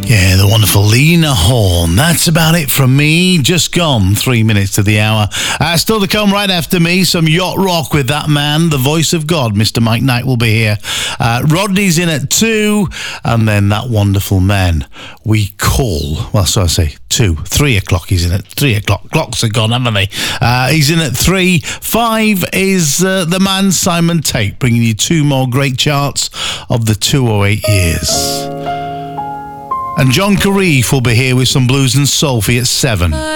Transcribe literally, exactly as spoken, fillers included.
Yeah, the wonderful Lena Horne. That's about it from me. Just gone three minutes to the hour. Uh, still to come right after me, some yacht rock with that man, the voice of God, Mister Mike Knight, will be here. Uh, Rodney's in at two, and then that wonderful man we call, well, so I say two, three o'clock. He's in at three o'clock. Clocks are gone, haven't they? Uh, he's in at three. Five is uh, the man Simon Tate, bringing you two more great charts of the two oh eight years. And John Carreef will be here with some blues and soul for you at seven.